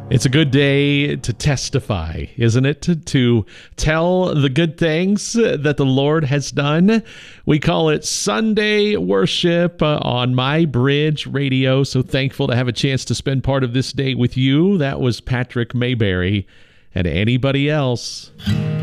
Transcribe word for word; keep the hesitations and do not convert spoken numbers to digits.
It's a good day to testify, isn't it? To, to tell the good things that the Lord has done. We call it Sunday Worship uh, on My Bridge Radio. So thankful to have a chance to spend part of this day with you. That was Patrick Mayberry. And anybody else.